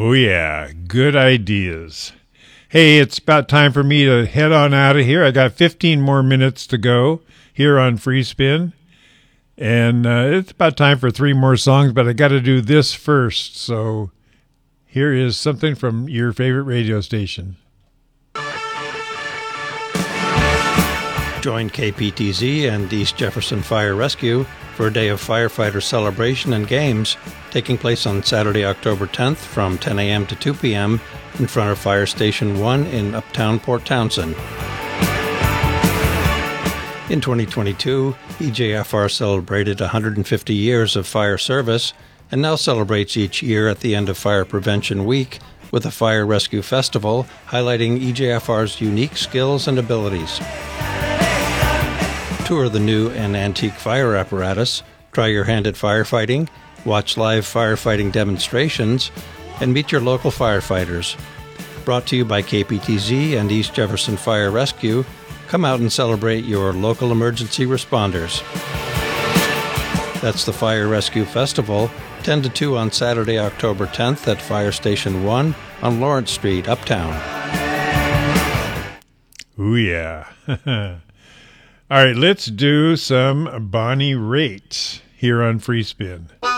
Oh, yeah. Good ideas. Hey, it's about time for me to head on out of here. I got 15 more minutes to go here on Free Spin. And it's about time for 3 more songs, but I got to do this first. So here is something from your favorite radio station. Join KPTZ and East Jefferson Fire Rescue for a day of firefighter celebration and games taking place on Saturday, October 10th from 10 a.m. to 2 p.m. in front of Fire Station 1 in Uptown Port Townsend. In 2022, EJFR celebrated 150 years of fire service and now celebrates each year at the end of Fire Prevention Week with a Fire Rescue Festival highlighting EJFR's unique skills and abilities. Tour the new and antique fire apparatus, try your hand at firefighting, watch live firefighting demonstrations, and meet your local firefighters. Brought to you by KPTZ and East Jefferson Fire Rescue, come out and celebrate your local emergency responders. That's the Fire Rescue Festival, 10 to 2 on Saturday, October 10th at Fire Station 1 on Lawrence Street, Uptown. Ooh, yeah. All right, let's do some Bonnie Raitt here on Free Spin.